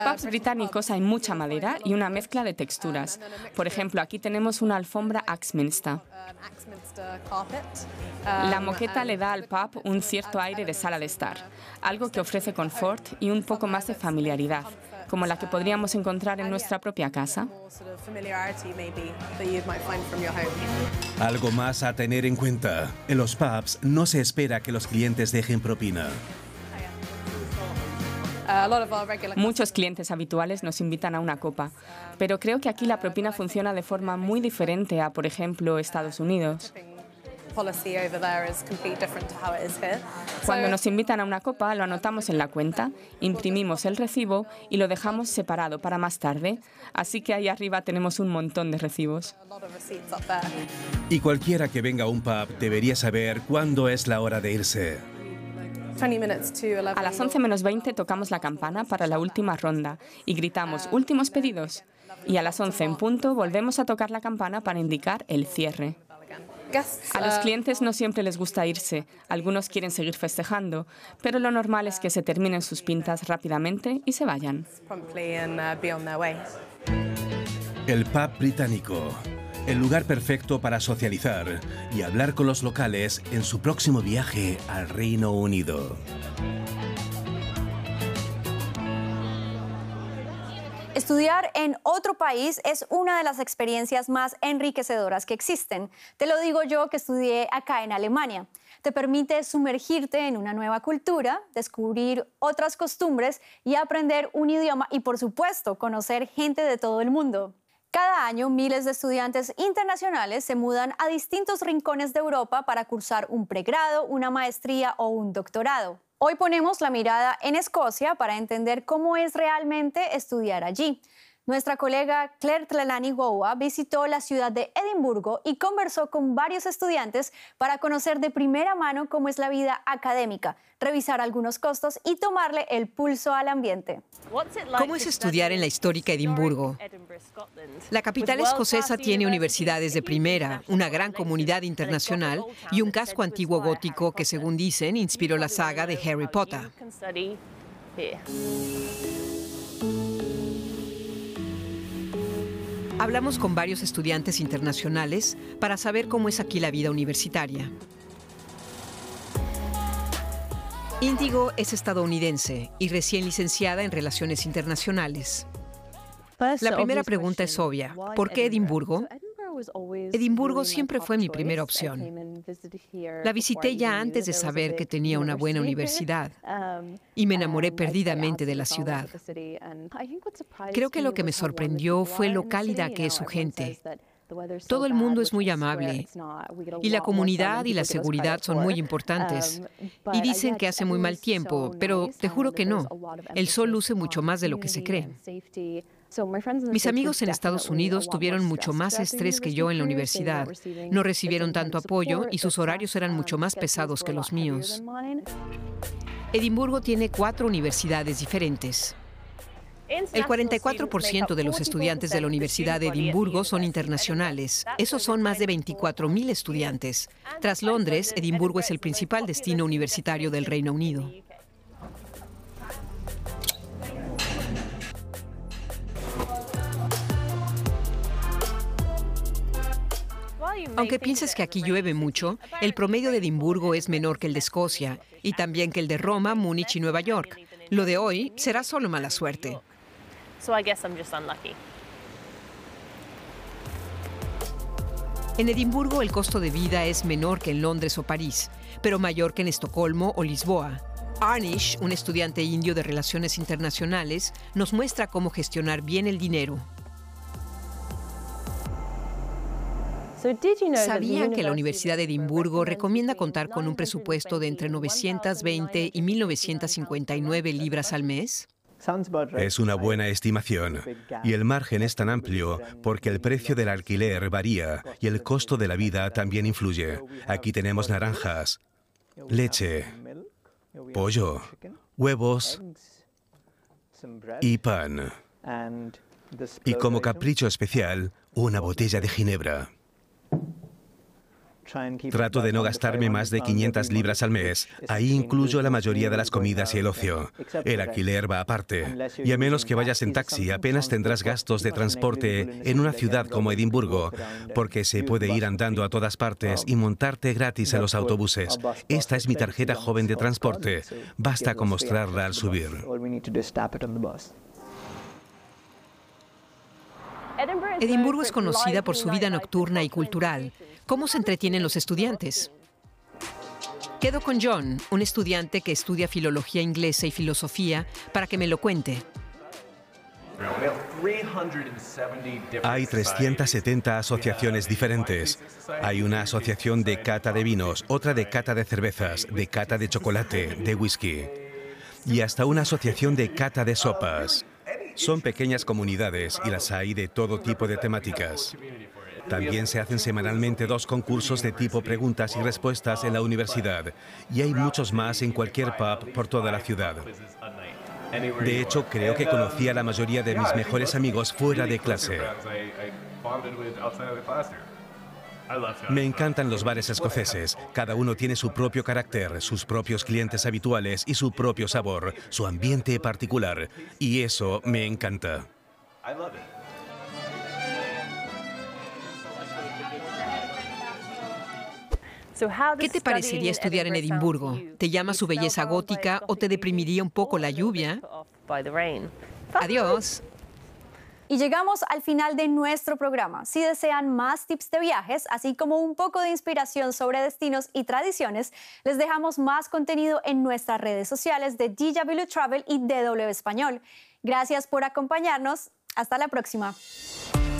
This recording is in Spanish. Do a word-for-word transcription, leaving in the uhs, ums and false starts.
Pubs británicos hay mucha madera y una mezcla de texturas. Por ejemplo, aquí tenemos una alfombra Axminster. La moqueta le da al pub un cierto aire de sala de estar, algo que ofrece confort y un poco más de familiaridad, como la que podríamos encontrar en nuestra propia casa. Algo más a tener en cuenta. En los pubs no se espera que los clientes dejen propina. Muchos clientes habituales nos invitan a una copa, pero creo que aquí la propina funciona de forma muy diferente a, por ejemplo, Estados Unidos. Cuando nos invitan a una copa, lo anotamos en la cuenta, imprimimos el recibo y lo dejamos separado para más tarde. Así que ahí arriba tenemos un montón de recibos. Y cualquiera que venga a un pub debería saber cuándo es la hora de irse. A las once menos veinte tocamos la campana para la última ronda y gritamos «últimos pedidos». Y a las once en punto volvemos a tocar la campana para indicar el cierre. A los clientes no siempre les gusta irse, algunos quieren seguir festejando, pero lo normal es que se terminen sus pintas rápidamente y se vayan. El pub británico, el lugar perfecto para socializar y hablar con los locales en su próximo viaje al Reino Unido. Estudiar en otro país es una de las experiencias más enriquecedoras que existen. Te lo digo yo que estudié acá en Alemania. Te permite sumergirte en una nueva cultura, descubrir otras costumbres y aprender un idioma y, por supuesto, conocer gente de todo el mundo. Cada año, miles de estudiantes internacionales se mudan a distintos rincones de Europa para cursar un pregrado, una maestría o un doctorado. Hoy ponemos la mirada en Escocia para entender cómo es realmente estudiar allí. Nuestra colega Claire Trelawney-Gowa visitó la ciudad de Edimburgo y conversó con varios estudiantes para conocer de primera mano cómo es la vida académica, revisar algunos costos y tomarle el pulso al ambiente. ¿Cómo es estudiar en la histórica Edimburgo? La capital escocesa tiene universidades de primera, una gran comunidad internacional y un casco antiguo gótico que, según dicen, inspiró la saga de Harry Potter. Hablamos con varios estudiantes internacionales para saber cómo es aquí la vida universitaria. Índigo es estadounidense y recién licenciada en Relaciones Internacionales. La primera pregunta es obvia. ¿Por qué Edimburgo? Edimburgo siempre fue mi primera opción. La visité ya antes de saber que tenía una buena universidad y me enamoré perdidamente de la ciudad. Creo que lo que me sorprendió fue lo cálida que es su gente. Todo el mundo es muy amable y la comunidad y la seguridad son muy importantes. Y dicen que hace muy mal tiempo, pero te juro que no. El sol luce mucho más de lo que se cree. Mis amigos en Estados Unidos tuvieron mucho más estrés que yo en la universidad. No recibieron tanto apoyo y sus horarios eran mucho más pesados que los míos. Edimburgo tiene cuatro universidades diferentes. El cuarenta y cuatro por ciento de los estudiantes de la Universidad de Edimburgo son internacionales. Esos son más de veinticuatro mil estudiantes. Tras Londres, Edimburgo es el principal destino universitario del Reino Unido. Aunque pienses que aquí llueve mucho, el promedio de Edimburgo es menor que el de Escocia y también que el de Roma, Múnich y Nueva York. Lo de hoy será solo mala suerte. En Edimburgo el costo de vida es menor que en Londres o París, pero mayor que en Estocolmo o Lisboa. Arnish, un estudiante indio de Relaciones Internacionales, nos muestra cómo gestionar bien el dinero. ¿Sabían que la Universidad de Edimburgo recomienda contar con un presupuesto de entre novecientas veinte y mil novecientas cincuenta y nueve libras al mes? Es una buena estimación. Y el margen es tan amplio porque el precio del alquiler varía y el costo de la vida también influye. Aquí tenemos naranjas, leche, pollo, huevos y pan. Y como capricho especial, una botella de ginebra. Trato de no gastarme más de quinientas libras al mes. Ahí incluyo la mayoría de las comidas y el ocio. El alquiler va aparte. Y a menos que vayas en taxi, apenas tendrás gastos de transporte en una ciudad como Edimburgo, porque se puede ir andando a todas partes y montarte gratis en los autobuses. Esta es mi tarjeta joven de transporte. Basta con mostrarla al subir. Edimburgo es conocida por su vida nocturna y cultural. ¿Cómo se entretienen los estudiantes? Quedo con John, un estudiante que estudia filología inglesa y filosofía, para que me lo cuente. Hay trescientas setenta asociaciones diferentes. Hay una asociación de cata de vinos, otra de cata de cervezas, de cata de chocolate, de whisky. Y hasta una asociación de cata de sopas. Son pequeñas comunidades y las hay de todo tipo de temáticas. También se hacen semanalmente dos concursos de tipo preguntas y respuestas en la universidad. Y hay muchos más en cualquier pub por toda la ciudad. De hecho, creo que conocí a la mayoría de mis mejores amigos fuera de clase. Me encantan los bares escoceses. Cada uno tiene su propio carácter, sus propios clientes habituales y su propio sabor, su ambiente particular. Y eso me encanta. ¿Qué te parecería estudiar en Edimburgo? ¿Te llama su belleza gótica o te deprimiría un poco la lluvia? Adiós. Y llegamos al final de nuestro programa. Si desean más tips de viajes, así como un poco de inspiración sobre destinos y tradiciones, les dejamos más contenido en nuestras redes sociales de D W Travel y D W Español. Gracias por acompañarnos. Hasta la próxima.